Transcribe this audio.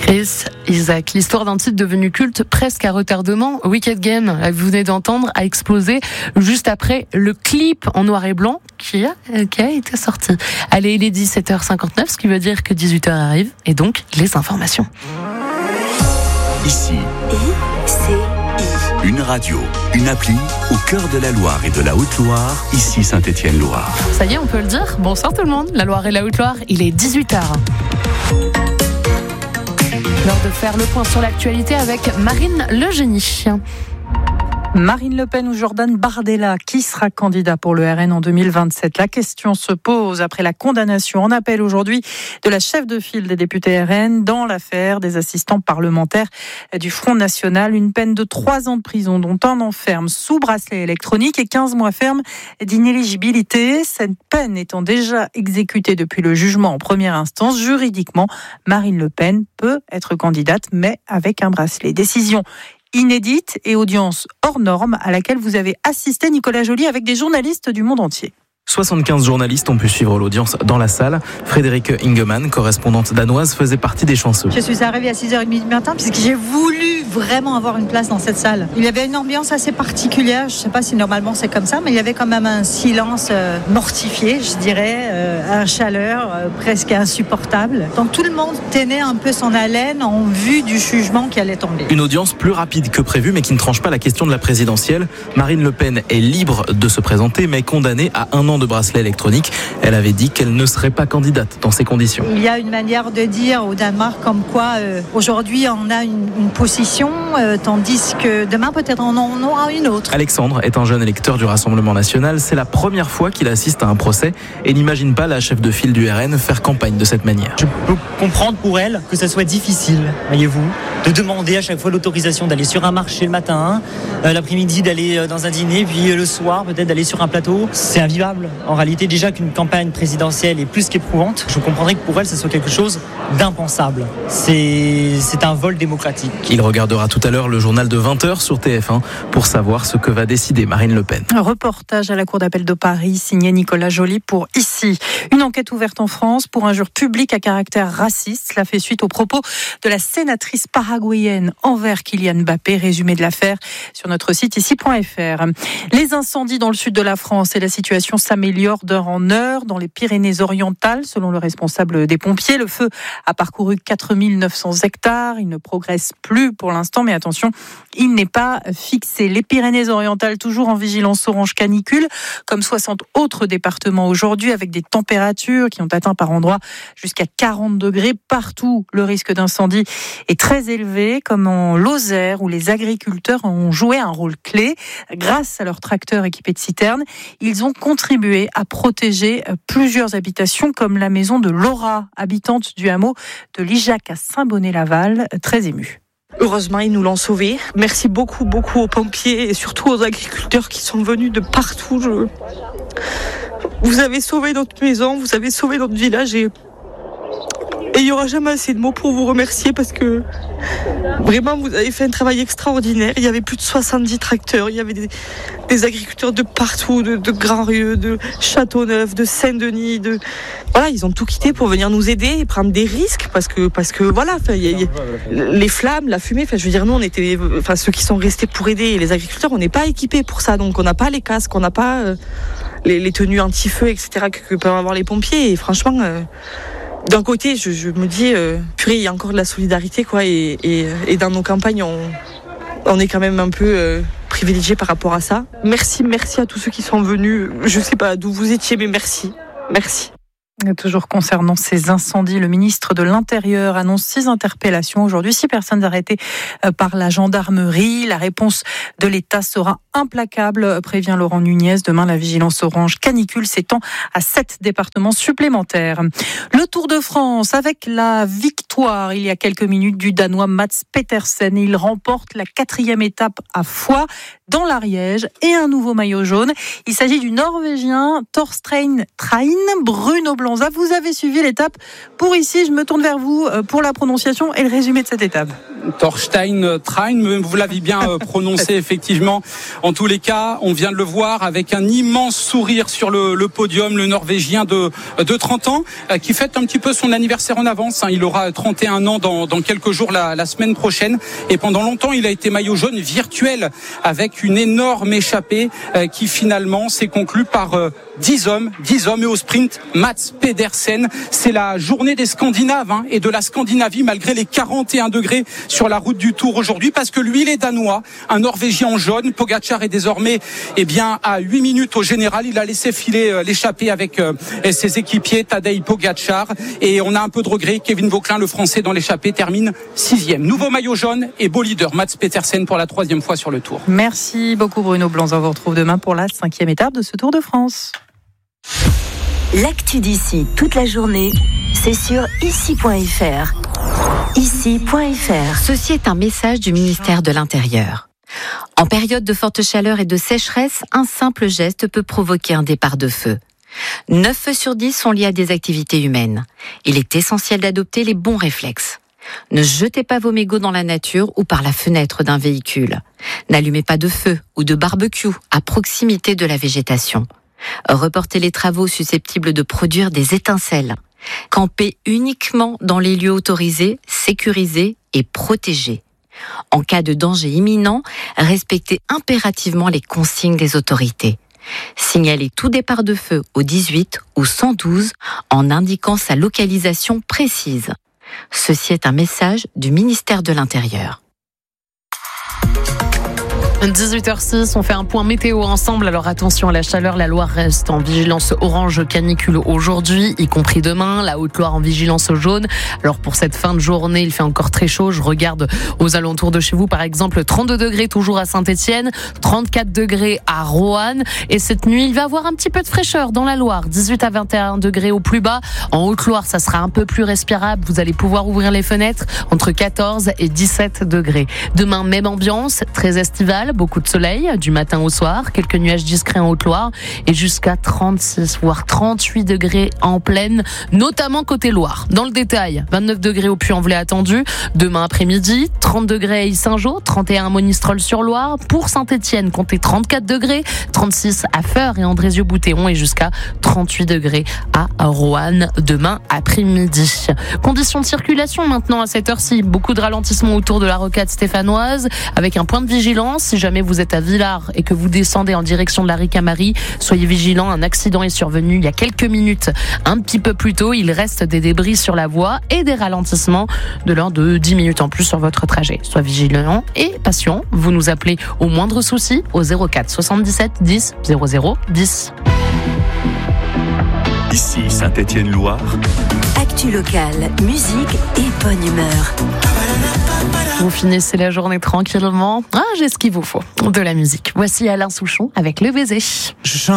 Chris Isaak, l'histoire d'un titre devenu culte presque à retardement, Wicked Game, vous venez d'entendre, a explosé juste après le clip en noir et blanc qui a été sorti. Allez, il est 17h59, ce qui veut dire que 18h arrive, et donc les informations. Ici, une radio, une appli au cœur de la Loire et de la Haute-Loire, ici Saint-Étienne-Loire. Ça y est, on peut le dire. Bonsoir tout le monde, la Loire et la Haute-Loire, il est 18h. L'heure de faire le point sur l'actualité avec Marine Le Génie. Marine Le Pen ou Jordan Bardella, qui sera candidat pour le RN en 2027 ? La question se pose après la condamnation en appel aujourd'hui de la chef de file des députés RN dans l'affaire des assistants parlementaires du Front National. Une peine de 3 ans de prison, dont 1 an ferme sous bracelet électronique et 15 mois ferme d'inéligibilité. Cette peine étant déjà exécutée depuis le jugement en première instance, juridiquement, Marine Le Pen peut être candidate, mais avec un bracelet. Décision inédite et audience hors norme à laquelle vous avez assisté, Nicolas Joly, avec des journalistes du monde entier. 75 journalistes ont pu suivre l'audience dans la salle. Frédéric Ingemann, correspondante danoise, faisait partie des chanceux. Je suis arrivée à 6h30 du matin puisque j'ai voulu vraiment avoir une place dans cette salle. Il y avait une ambiance assez particulière, je ne sais pas si normalement c'est comme ça, mais il y avait quand même un silence mortifié, je dirais, une chaleur presque insupportable. Donc tout le monde tenait un peu son haleine en vue du jugement qui allait tomber. Une audience plus rapide que prévu, mais qui ne tranche pas la question de la présidentielle. Marine Le Pen est libre de se présenter, mais condamnée à 1 an de bracelet électronique. Elle avait dit qu'elle ne serait pas candidate dans ces conditions. Il y a une manière de dire au Danemark comme quoi aujourd'hui on a une position, tandis que demain peut-être on en aura une autre. Alexandre est un jeune électeur du Rassemblement National. C'est la première fois qu'il assiste à un procès et n'imagine pas la chef de file du RN faire campagne de cette manière. Je peux comprendre pour elle que ça soit difficile, voyez-vous, de demander à chaque fois l'autorisation d'aller sur un marché le matin, l'après-midi d'aller dans un dîner, puis le soir peut-être d'aller sur un plateau. C'est invivable. En réalité, déjà qu'une campagne présidentielle est plus qu'éprouvante, je comprendrais que pour elle, ça soit quelque chose d'impensable. C'est un vol démocratique. Il regardera tout à l'heure le journal de 20h sur TF1 pour savoir ce que va décider Marine Le Pen. Un reportage à la Cour d'appel de Paris, signé Nicolas Joly pour Ici. Une enquête ouverte en France pour injure publique à caractère raciste. Cela fait suite aux propos de la sénatrice paraguayenne envers Kylian Mbappé. Résumé de l'affaire sur notre site ici.fr. Les incendies dans le sud de la France et la situation s'améliore d'heure en heure dans les Pyrénées-Orientales, selon le responsable des pompiers. Le feu a parcouru 4900 hectares. Il ne progresse plus pour l'instant, mais attention, il n'est pas fixé. Les Pyrénées-Orientales, toujours en vigilance orange canicule, comme 60 autres départements aujourd'hui, avec des températures qui ont atteint par endroits jusqu'à 40 degrés. Partout, le risque d'incendie est très élevé, comme en Lozère, où les agriculteurs ont joué un rôle clé. Grâce à leurs tracteurs équipés de citernes, ils ont contribué à protéger plusieurs habitations, comme la maison de Laura, habitante du hameau de Lijac à Saint-Bonnet-Laval, très émue. Heureusement, ils nous l'ont sauvé. Merci beaucoup, beaucoup aux pompiers et surtout aux agriculteurs qui sont venus de partout. Vous avez sauvé notre maison, vous avez sauvé notre village et il n'y aura jamais assez de mots pour vous remercier parce que vraiment vous avez fait un travail extraordinaire. Il y avait plus de 70 tracteurs, il y avait des agriculteurs de partout, de Grand-Rieu, de Châteauneuf, de Saint-Denis, voilà, ils ont tout quitté pour venir nous aider et prendre des risques parce que voilà, les flammes, la fumée, je veux dire, nous on était, ceux qui sont restés pour aider les agriculteurs, on n'est pas équipés pour ça, donc on n'a pas les casques, on n'a pas les tenues anti-feu, etc. que peuvent avoir les pompiers et franchement. D'un côté, je me dis, purée, il y a encore de la solidarité, quoi, et dans nos campagnes, on est quand même un peu privilégiés par rapport à ça. Merci à tous ceux qui sont venus. Je sais pas d'où vous étiez, mais merci. Et toujours concernant ces incendies, le ministre de l'Intérieur annonce 6 interpellations aujourd'hui, 6 personnes arrêtées par la gendarmerie. La réponse de l'État sera implacable, prévient Laurent Nunez. Demain, la vigilance orange canicule s'étend à 7 départements supplémentaires. Le Tour de France avec la victoire il y a quelques minutes du Danois Mats Pedersen. Il remporte la 4e étape à Foix dans l'Ariège et un nouveau maillot jaune. Il s'agit du Norvégien Thorstein Train. Bruno Blanza, vous avez suivi l'étape pour Ici. Je me tourne vers vous pour la prononciation et le résumé de cette étape. Thorstein Trein, vous l'avez bien prononcé effectivement. En tous les cas, on vient de le voir avec un immense sourire sur le podium, le Norvégien de 30 ans qui fête un petit peu son anniversaire en avance. Il aura 31 ans dans quelques jours la semaine prochaine. Et pendant longtemps, il a été maillot jaune virtuel avec une énorme échappée qui finalement s'est conclue par 10 hommes et au sprint, Mats Pedersen. C'est la journée des Scandinaves et de la Scandinavie malgré les 41 degrés sur la route du Tour aujourd'hui parce que lui, il est danois, un Norvégien en jaune. Pogacar est désormais à 8 minutes au général. Il a laissé filer l'échappée avec ses équipiers Tadej Pogacar et on a un peu de regret. Kevin Vauquelin, le Français dans l'échappée, termine 6e. Nouveau maillot jaune et beau leader, Mats Pedersen pour la 3e fois sur le Tour. Merci beaucoup Bruno Blanc. On vous retrouve demain pour la 5e étape de ce Tour de France. L'actu d'ici toute la journée, c'est sur ici.fr. Ici.fr. Ceci est un message du ministère de l'Intérieur. En période de forte chaleur et de sécheresse, un simple geste peut provoquer un départ de feu. 9 feux sur 10 sont liés à des activités humaines. Il est essentiel d'adopter les bons réflexes. Ne jetez pas vos mégots dans la nature ou par la fenêtre d'un véhicule. N'allumez pas de feu ou de barbecue à proximité de la végétation. Reportez les travaux susceptibles de produire des étincelles. Campez uniquement dans les lieux autorisés, sécurisés et protégés. En cas de danger imminent, respectez impérativement les consignes des autorités. Signalez tout départ de feu au 18 ou 112 en indiquant sa localisation précise. Ceci est un message du ministère de l'Intérieur. 18h06, on fait un point météo ensemble. Alors attention à la chaleur, la Loire reste en vigilance orange canicule aujourd'hui, y compris demain. La Haute-Loire en vigilance jaune. Alors pour cette fin de journée, il fait encore très chaud. Je regarde aux alentours de chez vous, par exemple 32 degrés toujours à Saint-Étienne, 34 degrés à Roanne. Et cette nuit, il va y avoir un petit peu de fraîcheur dans la Loire. 18 à 21 degrés au plus bas. En Haute-Loire, ça sera un peu plus respirable. Vous allez pouvoir ouvrir les fenêtres entre 14 et 17 degrés. Demain, même ambiance, très estivale. Beaucoup de soleil du matin au soir, quelques nuages discrets en Haute-Loire et jusqu'à 36 voire 38 degrés en plaine, notamment côté Loire. Dans le détail, 29 degrés au Puy-en-Velay attendu demain après-midi, 30 degrés à Ille-Saint-Jean, 31 à Monistrol-sur-Loire, pour Saint-Étienne, comptez 34 degrés, 36 à Feurs et Andrézieux-Bouthéon et jusqu'à 38 degrés à Roanne demain après-midi. Conditions de circulation maintenant à cette heure-ci, beaucoup de ralentissements autour de la rocade stéphanoise avec un point de vigilance. Si jamais vous êtes à Villars et que vous descendez en direction de la Ricamarie, soyez vigilants. Un accident est survenu il y a quelques minutes, un petit peu plus tôt. Il reste des débris sur la voie et des ralentissements de l'ordre de 10 minutes en plus sur votre trajet. Soyez vigilants et patients. Vous nous appelez au moindre souci au 04 77 10 00 10. Ici Saint-Étienne-Loire. Actu locale, musique et bonne humeur. Vous finissez la journée tranquillement. J'ai ce qu'il vous faut. De la musique. Voici Alain Souchon avec Le Baiser.